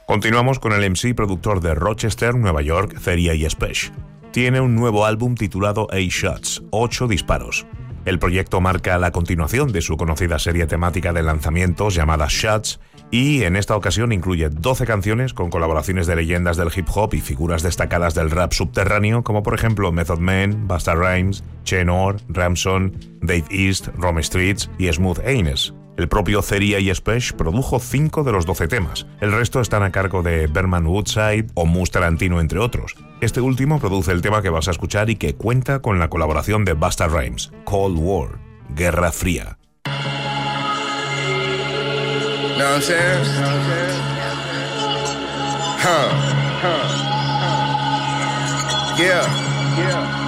Continuamos con el MC y productor de Rochester, Nueva York, Theria y Spesh. Tiene un nuevo álbum titulado 8 Shots, 8 disparos. El proyecto marca la continuación de su conocida serie temática de lanzamientos llamada Shots, y en esta ocasión incluye 12 canciones con colaboraciones de leyendas del hip hop y figuras destacadas del rap subterráneo, como por ejemplo Method Man, Busta Rhymes, Chenor, Ramson, Dave East, Rome Streetz y Smooth Aines. El propio Theria y Spesh produjo 5 de los 12 temas. El resto están a cargo de Berman Woodside o Mus Tarantino, entre otros. Este último produce el tema que vas a escuchar y que cuenta con la colaboración de Busta Rhymes, Cold War, Guerra Fría. Know what I'm saying? Yeah.